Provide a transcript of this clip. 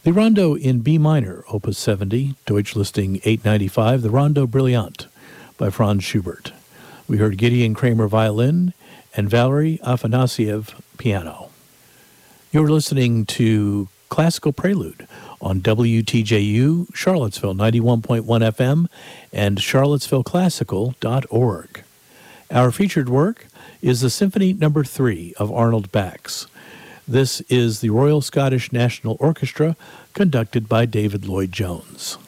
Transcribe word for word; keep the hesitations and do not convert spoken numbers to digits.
The Rondo in B minor, Opus seventy, Deutsch listing eight ninety-five, the Rondo Brilliant by Franz Schubert. We heard Gideon Kramer violin and Valery Afanasiev piano. You're listening to Classical Prelude on W T J U, Charlottesville ninety-one point one F M and charlottesville classical dot org. Our featured work is the Symphony Number three of Arnold Bax. This is the Royal Scottish National Orchestra, conducted by David Lloyd-Jones.